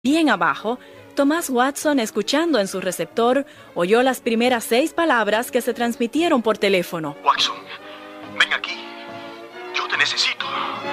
Bien abajo, Thomas Watson, escuchando en su receptor, oyó las primeras 6 palabras que se transmitieron por teléfono. Watson, ven aquí. Yo te necesito.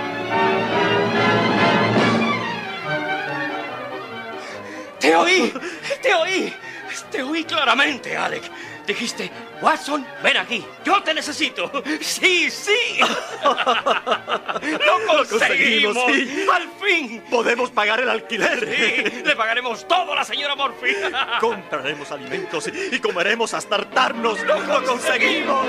¡Te oí! ¡Te oí! ¡Te oí claramente, Alec! Dijiste, Watson, ven aquí. ¡Yo te necesito! ¡Sí, sí! ¡Lo conseguimos! Sí. ¡Al fin! Podemos pagar el alquiler. Sí, le pagaremos todo a la señora Murphy. Compraremos alimentos y comeremos hasta hartarnos. ¡Lo conseguimos!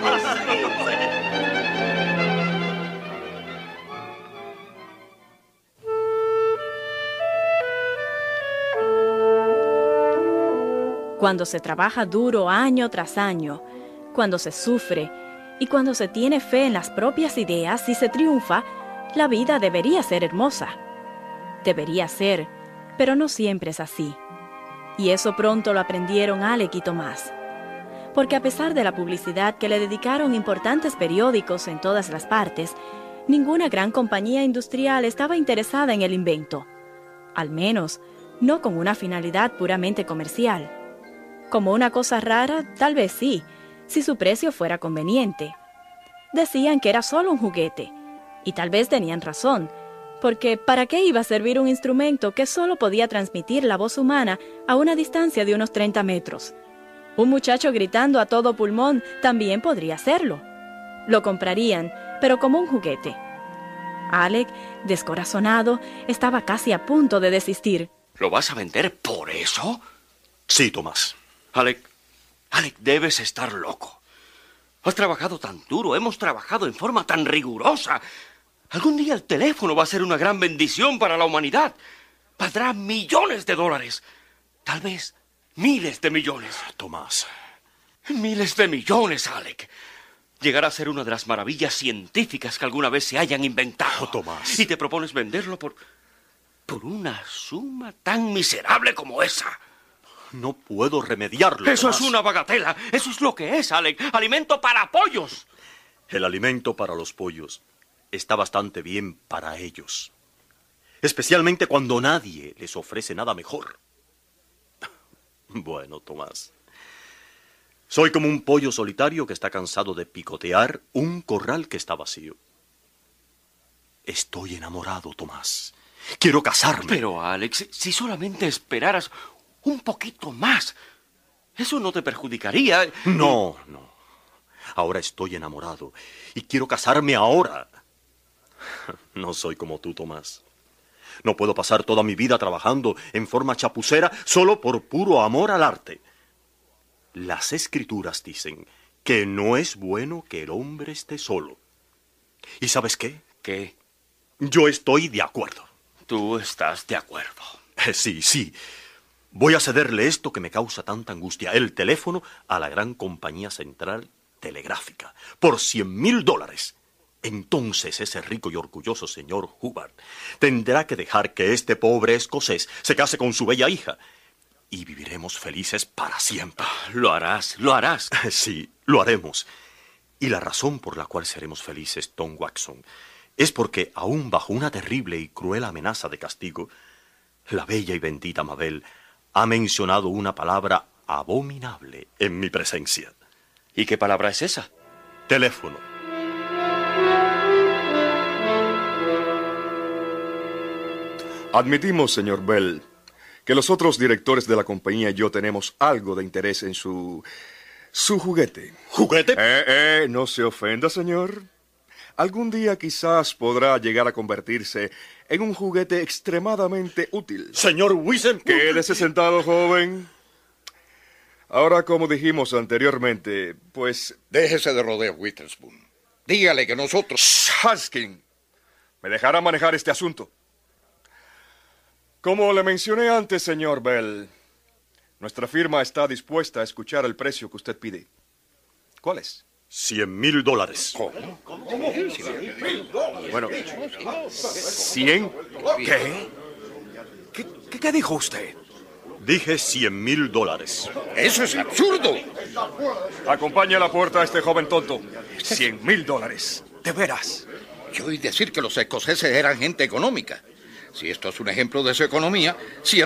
Cuando se trabaja duro año tras año, cuando se sufre y cuando se tiene fe en las propias ideas y se triunfa, la vida debería ser hermosa. Debería ser, pero no siempre es así. Y eso pronto lo aprendieron Alec y Tomás. Porque a pesar de la publicidad que le dedicaron importantes periódicos en todas las partes, ninguna gran compañía industrial estaba interesada en el invento. Al menos, no con una finalidad puramente comercial. Como una cosa rara, tal vez sí, si su precio fuera conveniente. Decían que era solo un juguete, y tal vez tenían razón, porque ¿para qué iba a servir un instrumento que solo podía transmitir la voz humana a una distancia de unos 30 metros? Un muchacho gritando a todo pulmón también podría hacerlo. Lo comprarían, pero como un juguete. Alec, descorazonado, estaba casi a punto de desistir. ¿Lo vas a vender por eso? Sí, Tomás. Alec, debes estar loco. Has trabajado tan duro, hemos trabajado en forma tan rigurosa. Algún día el teléfono va a ser una gran bendición para la humanidad. Valdrá millones de dólares. Tal vez miles de millones. Tomás. Miles de millones, Alec. Llegará a ser una de las maravillas científicas que alguna vez se hayan inventado. Tomás. Y te propones venderlo por una suma tan miserable como esa. No puedo remediarlo, Eso Tomás. es una bagatela. Eso es lo que es, Alec. Alimento para pollos. El alimento para los pollos está bastante bien para ellos. Especialmente cuando nadie les ofrece nada mejor. Bueno, Tomás. Soy como un pollo solitario que está cansado de picotear un corral que está vacío. Estoy enamorado, Tomás. Quiero casarme. Pero, Alex, si solamente esperaras un poquito más, eso no te perjudicaría. No. Ahora estoy enamorado y quiero casarme ahora. No soy como tú, Tomás. No puedo pasar toda mi vida trabajando en forma chapucera solo por puro amor al arte. Las escrituras dicen que no es bueno que el hombre esté solo. ¿Y sabes qué? ¿Qué? Yo estoy de acuerdo. Tú estás de acuerdo. Sí. Voy a cederle esto que me causa tanta angustia, el teléfono, a la gran compañía central telegráfica, por $100,000. Entonces ese rico y orgulloso señor Hubbard tendrá que dejar que este pobre escocés se case con su bella hija. Y viviremos felices para siempre. Lo harás. Sí, lo haremos. Y la razón por la cual seremos felices, Tom Watson, es porque, aún bajo una terrible y cruel amenaza de castigo, la bella y bendita Mabel ha mencionado una palabra abominable en mi presencia. ¿Y qué palabra es esa? Teléfono. Admitimos, señor Bell, que los otros directores de la compañía y yo tenemos algo de interés en su juguete. ¿Juguete? No se ofenda, señor. Algún día quizás podrá llegar a convertirse en un juguete extremadamente útil. Señor Wiesen. Quédese sentado, joven. Ahora, como dijimos anteriormente, pues... Déjese de rodeo, Witherspoon. Dígale que nosotros... Haskin, ¿me dejará manejar este asunto? Como le mencioné antes, señor Bell, nuestra firma está dispuesta a escuchar el precio que usted pide. ¿Cuál es? $100,000. ¿Cómo? Bueno, ¿100? ¿Qué dijo usted? Dije $100,000. ¡Eso es absurdo! Acompañe a la puerta a este joven tonto. $100,000. ¿De veras? Yo oí decir que los escoceses eran gente económica. Si esto es un ejemplo de su economía, si